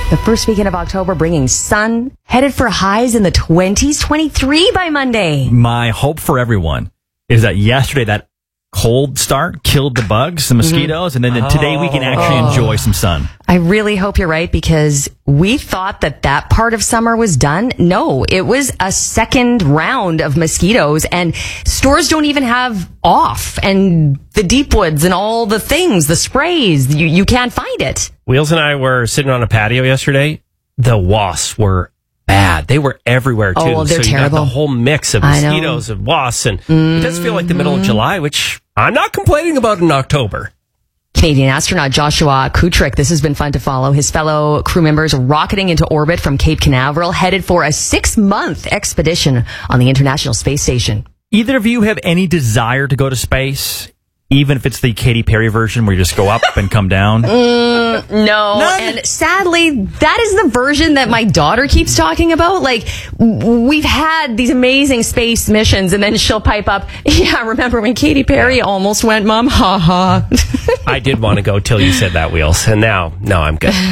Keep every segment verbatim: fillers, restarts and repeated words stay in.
The first weekend of October bringing sun, headed for highs in the twenties, twenty-three by Monday. My hope for everyone is that yesterday that cold start killed the bugs, the mosquitoes, mm-hmm. and then oh. today we can actually oh. enjoy some sun. I really hope you're right, because we thought that that part of summer was done. No, it was a second round of mosquitoes, and stores don't even have off, and the deep woods and all the things, the sprays, you, you can't find it. Wheels and I were sitting on a patio yesterday. The wasps were bad. They were everywhere, too. Oh, they're so you terrible. got the whole mix of mosquitoes and wasps, and mm-hmm. it does feel like the middle of July, which I'm not complaining about in October. Canadian astronaut Joshua Kutrick, this has been fun to follow. His fellow crew members rocketing into orbit from Cape Canaveral, headed for a six-month expedition on the International Space Station. Either of you have any desire to go to space? Even if it's the Katy Perry version where you just go up and come down? Mm, no. None. And sadly, that is the version that my daughter keeps talking about. Like, we've had these amazing space missions, and then she'll pipe up, yeah, remember when Katy Perry almost went, Mom? Ha ha. I did want to go till you said that, Wheels. And now, no, I'm good.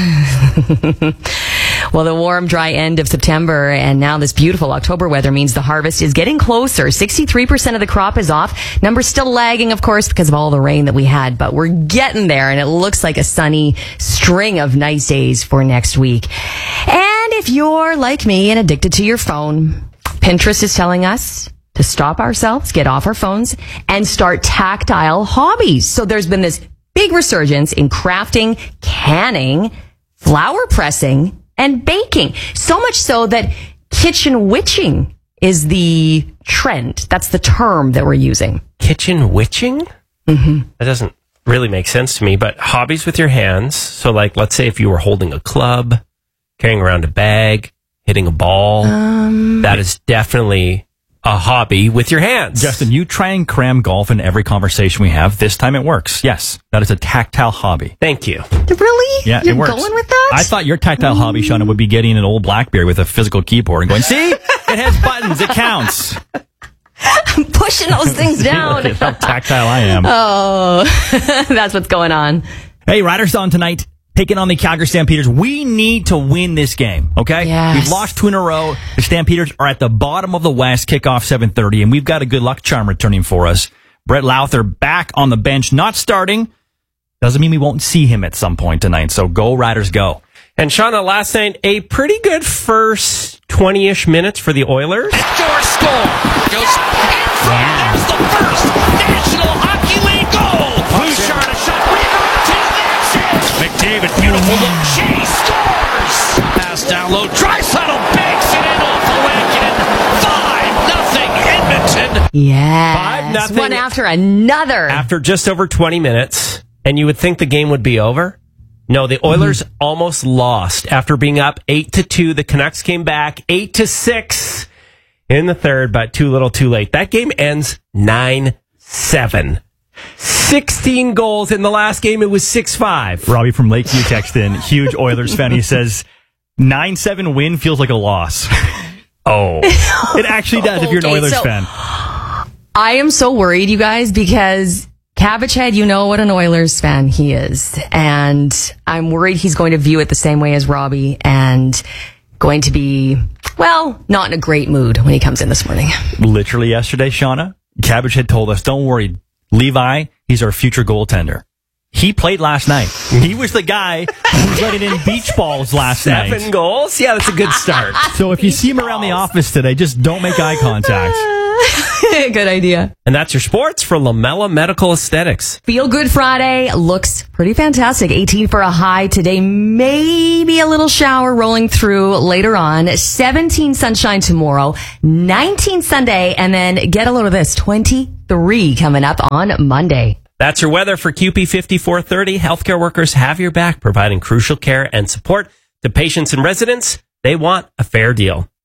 Well, the warm, dry end of September and now this beautiful October weather means the harvest is getting closer. sixty-three percent of the crop is off. Numbers still lagging, of course, because of all the rain that we had, but we're getting there, and it looks like a sunny string of nice days for next week. And if you're like me and addicted to your phone, Pinterest is telling us to stop ourselves, get off our phones, and start tactile hobbies. So there's been this big resurgence in crafting, canning, flower pressing, and baking. So much so that kitchen witching is the trend. That's the term that we're using. Kitchen witching? Mm-hmm. That doesn't really make sense to me, but hobbies with your hands. So, like, let's say if you were holding a club, carrying around a bag, hitting a ball, um, that is definitely a hobby with your hands. Justin, you try and cram golf in every conversation we have. This time it works. Yes, that is a tactile hobby. Thank you. Really? Yeah, You're it works. Going with that? I thought your tactile mm. hobby, Shauna, would be getting an old BlackBerry with a physical keyboard and going, see? It has buttons. It counts. I'm pushing those things down. Look at how tactile I am. Oh, that's what's going on. Hey, Riders on tonight, taking on the Calgary Stampeders. We need to win this game, okay? Yes. We've lost two in a row. The Stampeders are at the bottom of the West, kickoff seven thirty, and we've got a good luck charm returning for us. Brett Lowther back on the bench, not starting. Doesn't mean we won't see him at some point tonight, so go Riders, go. And Shauna, last night, a pretty good first twenty-ish minutes for the Oilers. George score. Goes in front. There's the first National Hockey League goal. Bouchard a shot. Rebound to Manson. McDavid, beautiful look. She scores. Pass down low. Draisaitl banks it in off the Wackin. five nothing Edmonton. Yes. five nothing. One after another. After just over twenty minutes. And you would think the game would be over. No, the Oilers mm-hmm. almost lost after being up eight to two. The Canucks came back eight to six in the third, but too little, too late. That game ends nine seven. sixteen goals in the last game. It was six five. Robbie from Lakeview texted in, huge Oilers fan. He says, nine seven win feels like a loss. Oh. It actually does if you're an Okay, Oilers so fan. I am so worried, you guys, because Cabbage Head, you know what an Oilers fan he is. And I'm worried he's going to view it the same way as Robbie and going to be, well, not in a great mood when he comes in this morning. Literally yesterday, Shauna, Cabbage had told us, don't worry, Levi, he's our future goaltender. He played last night. He was the guy who was letting in beach balls last Seven night. Seven goals? Yeah, that's a good start. So if you see him around the office today, just don't make eye contact. Good idea. And that's your sports for Lamella Medical Aesthetics. Feel Good Friday looks pretty fantastic. eighteen for a high today. Maybe a little shower rolling through later on. seventeen sunshine tomorrow. nineteen Sunday. And then get a load of this. twenty-three coming up on Monday. That's your weather for Q P fifty-four thirty. Healthcare workers have your back, providing crucial care and support to patients and residents. They want a fair deal.